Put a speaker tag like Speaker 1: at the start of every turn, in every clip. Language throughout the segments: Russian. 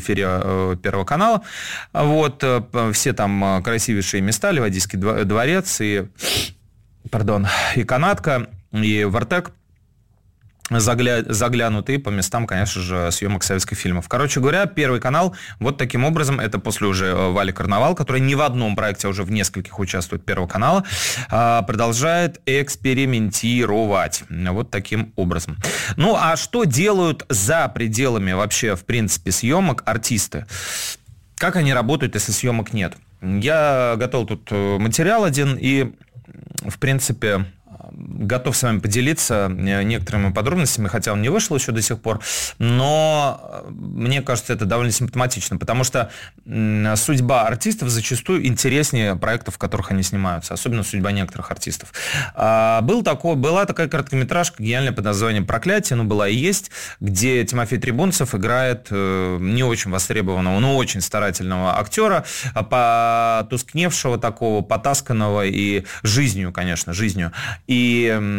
Speaker 1: эфире Первого канала. Вот, все там красивейшие места, Ливадийский дворец, и канатка, и Вартек заглянуты по местам, конечно же, съемок советских фильмов. Короче говоря, Первый канал вот таким образом, это после уже Вали Карнавал, который не в одном проекте, а уже в нескольких участвует Первого канала, продолжает экспериментировать. Вот таким образом. Ну, а что делают за пределами вообще, в принципе, съемок артисты? Как они работают, если съемок нет? Я готовил тут материал один и, в принципе, готов с вами поделиться некоторыми подробностями, хотя он не вышел еще до сих пор, но мне кажется, это довольно симптоматично, потому что судьба артистов зачастую интереснее проектов, в которых они снимаются, особенно судьба некоторых артистов. Была такая короткометражка, гениальная, под названием «Проклятие», была и есть, где Тимофей Трибунцев играет не очень востребованного, но очень старательного актера, потускневшего такого, потасканного и жизнью, и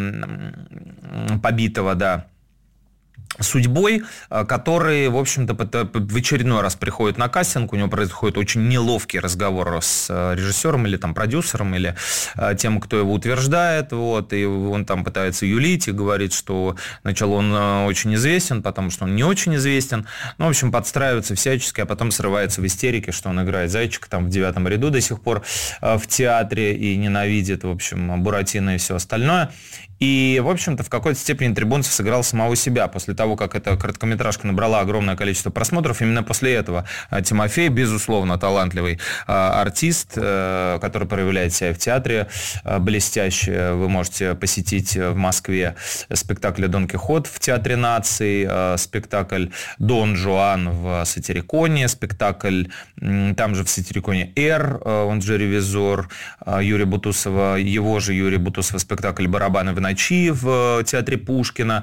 Speaker 1: побитого, да, судьбой, который, в общем-то, в очередной раз приходит на кастинг, у него происходит очень неловкий разговор с режиссером или там продюсером, или тем, кто его утверждает, вот, и он там пытается юлить и говорит, что сначала он очень известен, потому что он не очень известен, в общем, подстраивается всячески, а потом срывается в истерике, что он играет зайчика там в 9 ряду до сих пор в театре и ненавидит, в общем, Буратино и все остальное. И, в общем-то, в какой-то степени Трибунцев сыграл самого себя. После того, как эта короткометражка набрала огромное количество просмотров, именно после этого Тимофей, безусловно, талантливый артист, который проявляет себя в театре блестяще. Вы можете посетить в Москве спектакль «Дон Кихот» в Театре наций, спектакль «Дон Жуан» в Сатириконе, спектакль там же в Сатириконе «Р», он же «Ревизор» Юрия Бутусова, его же Юрия Бутусова спектакль «Барабаны в ночи» в Театре Пушкина,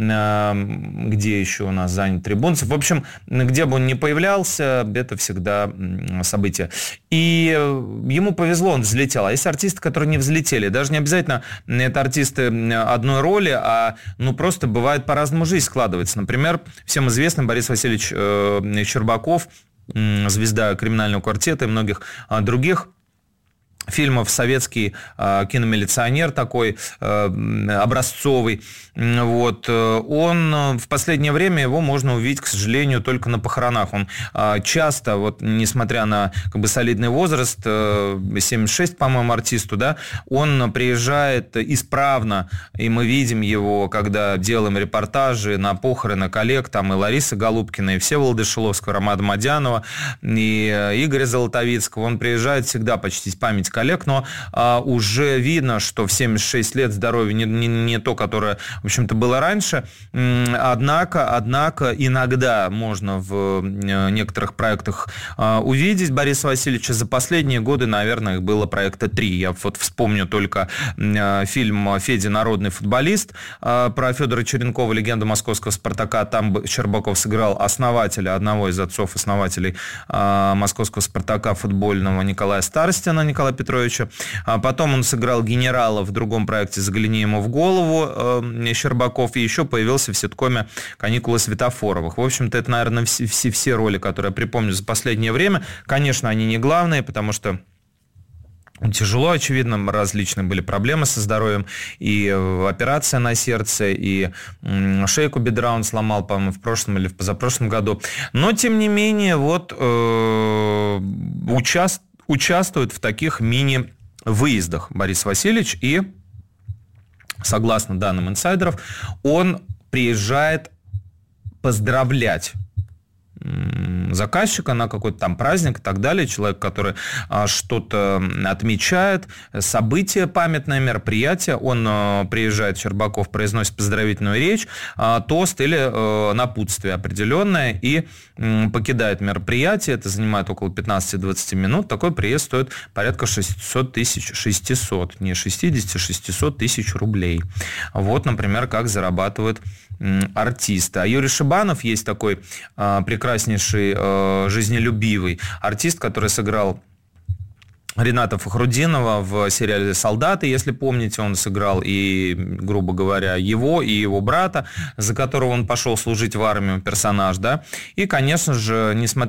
Speaker 1: где еще у нас занят Трибунцев. В общем, где бы он ни появлялся, это всегда событие. И ему повезло, он взлетел. А есть артисты, которые не взлетели. Даже не обязательно это артисты одной роли, а просто бывает по-разному жизнь складывается. Например, всем известный Борис Васильевич Щербаков, звезда «Криминального квартета» и многих других фильмов, советский киномилиционер такой образцовый. Вот. Он в последнее время, его можно увидеть, к сожалению, только на похоронах. Он часто, несмотря на солидный возраст, 76, по-моему, артисту, да, он приезжает исправно, и мы видим его, когда делаем репортажи на похороны коллег, там и Ларисы Голубкина, и Всеволода Шиловского, Ромада Мадянова, и Игоря Золотовицкого. Он приезжает всегда почтить память коллег, но уже видно, что в 76 лет здоровье не то, которое, в общем-то, было раньше. Однако иногда можно в некоторых проектах увидеть Бориса Васильевича. За последние годы, наверное, их было проекта 3. Я вспомню только фильм «Федя, народный футболист» про Федора Черенкова, легенду московского «Спартака». Там Щербаков сыграл основателя, одного из отцов-основателей московского «Спартака» футбольного Николая Старостина, Николая Петровича. Потом он сыграл генерала в другом проекте «Загляни ему в голову» Щербаков, и еще появился в ситкоме «Каникулы Светофоровых». В общем-то, это, наверное, все роли, которые я припомню за последнее время. Конечно, они не главные, потому что тяжело, очевидно, различные были проблемы со здоровьем, и операция на сердце, и шейку бедра он сломал, по-моему, в прошлом или в позапрошлом году. Но, тем не менее, участвует в таких мини-выездах Борис Васильевич, и, согласно данным инсайдеров, он приезжает поздравлять заказчика на какой-то там праздник и так далее, человек, который что-то отмечает, событие памятное, мероприятие, он приезжает, Щербаков произносит поздравительную речь, тост или напутствие определенное и покидает мероприятие, это занимает около 15-20 минут, такой приезд стоит порядка 600 тысяч рублей. Вот, например, как зарабатывают артисты. А Юрий Шибанов есть такой прекраснейший, жизнелюбивый артист, который сыграл Рената Фахруддинова в сериале «Солдаты», если помните, он сыграл и, грубо говоря, его, и его брата, за которого он пошел служить в армию, персонаж, да. И, конечно же, несмотря